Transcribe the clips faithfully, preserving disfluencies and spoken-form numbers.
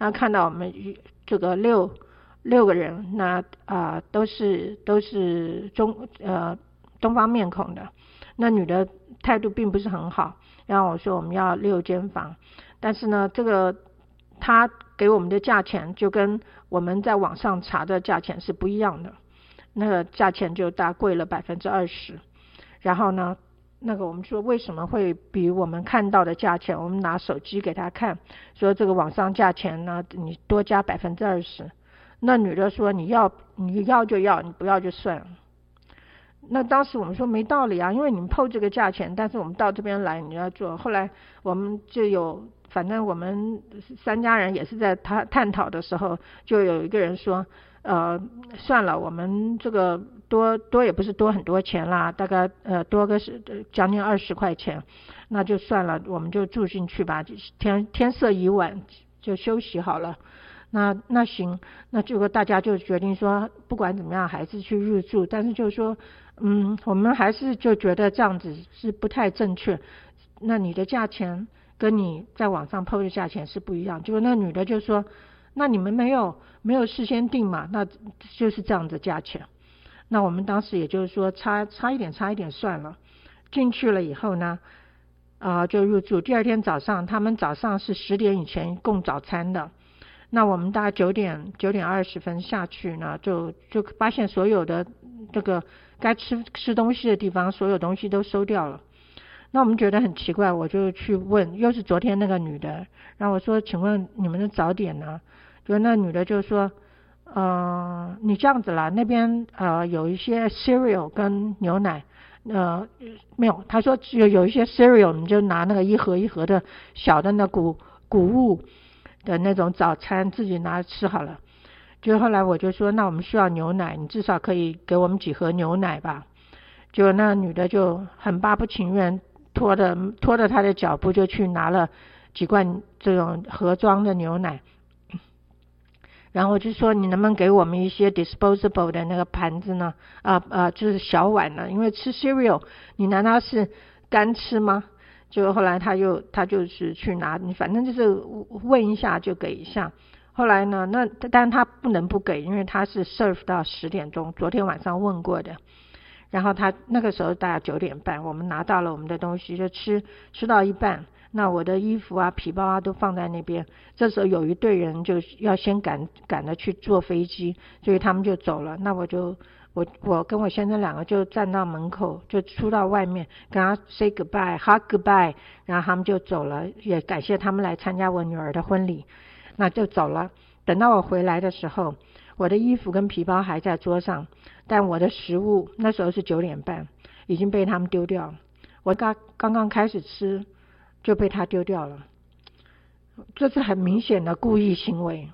然后看到我们这个六六个人，那啊、呃、都是都是中呃东方面孔的，那女的态度并不是很好，然后我说我们要六间房，但是呢这个他给我们的价钱就跟我们在网上查的价钱是不一样的，那个价钱就大贵了百分之二十。然后呢那个我们说为什么会比我们看到的价钱，我们拿手机给他看，说这个网上价钱呢你多加百分之二十。那女的说你要你要就要，你不要就算了。那当时我们说没道理啊，因为你们抛这个价钱，但是我们到这边来你要做。后来我们就有，反正我们三家人也是在他探讨的时候，就有一个人说呃算了，我们这个多多也不是多很多钱啦，大概呃多个是将近二十块钱，那就算了，我们就住进去吧，天天色已晚就休息好了。那那行，那结果大家就决定说不管怎么样还是去入住，但是就是说嗯我们还是就觉得这样子是不太正确，那你的价钱跟你在网上 po 的价钱是不一样。结果那女的就说那你们没有没有事先定嘛，那就是这样的价钱。那我们当时也就是说差差一点差一点算了，进去了以后呢呃就入住。第二天早上他们早上是十点以前供早餐的，那我们大概九点九点二十分下去呢，就就发现所有的这个该吃吃东西的地方，所有东西都收掉了。那我们觉得很奇怪，我就去问，又是昨天那个女的，然后我说请问你们的早点呢？就那女的就说呃你这样子啦，那边呃有一些 cereal 跟牛奶呃没有，她说只有有一些 cereal， 你就拿那个一盒一盒的小的那谷谷物的那种早餐自己拿吃好了。就后来我就说那我们需要牛奶，你至少可以给我们几盒牛奶吧。就那女的就很巴不情愿，拖着拖着她的脚步就去拿了几罐这种盒装的牛奶。然后就说你能不能给我们一些 disposable 的那个盘子呢啊啊、呃呃、就是小碗呢，因为吃 cereal 你难道是干吃吗？就后来他就他就是去拿，你反正就是问一下就给一下。后来呢那但他不能不给，因为他是 serve 到十点钟，昨天晚上问过的。然后他那个时候大概九点半，我们拿到了我们的东西就吃吃到一半，那我的衣服啊皮包啊都放在那边。这时候有一队人就要先赶赶着去坐飞机，所以他们就走了。那我就我我跟我先生两个就站到门口，就出到外面跟他 say goodbye hug goodbye， 然后他们就走了，也感谢他们来参加我女儿的婚礼，那就走了。等到我回来的时候，我的衣服跟皮包还在桌上，但我的食物那时候是九点半已经被他们丢掉了。我刚刚刚开始吃就被他丢掉了，这是很明显的故意行为。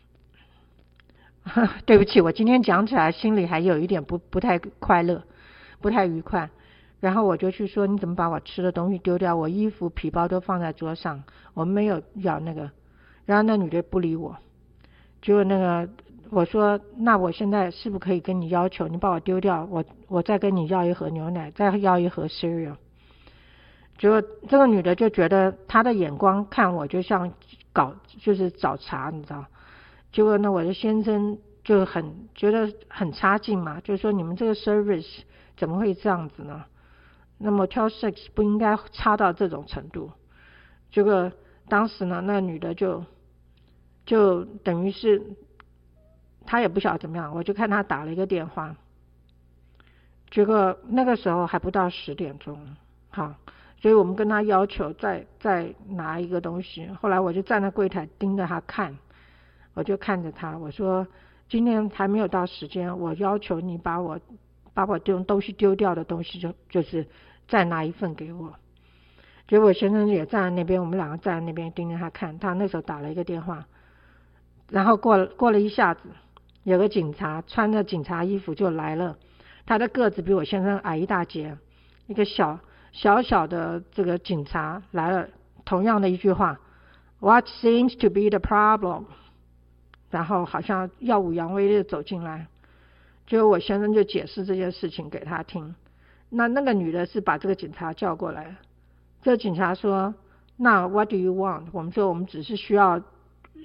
对不起，我今天讲起来心里还有一点不不太快乐，不太愉快。然后我就去说你怎么把我吃的东西丢掉，我衣服皮包都放在桌上，我没有要那个。然后那女的不理我，结果那个我说那我现在是不是可以跟你要求你把我丢掉，我我再跟你要一盒牛奶，再要一盒 cereal。 结果这个女的就觉得她的眼光看我就像搞就是找茬，你知道。结果呢我的先生就很觉得很差劲嘛，就说你们这个 service 怎么会这样子呢，那么 Motel six 不应该差到这种程度。结果当时呢那女的就就等于是他也不晓得怎么样，我就看他打了一个电话，结果那个时候还不到十点钟，好，所以我们跟他要求再再拿一个东西。后来我就站在柜台盯着他看，我就看着他，我说今天还没有到时间，我要求你把我把我这种东西丢掉的东西就就是再拿一份给我。结果先生也站在那边，我们两个站在那边盯着他看，他那时候打了一个电话，然后过了过了一下子，有个警察穿着警察衣服就来了，他的个子比我先生矮一大截，一个小小小的这个警察来了，同样的一句话 What seems to be the problem， 然后好像耀武扬威的走进来。结果我先生就解释这件事情给他听，那那个女的是把这个警察叫过来，这个警察说那 What do you want， 我们说我们只是需要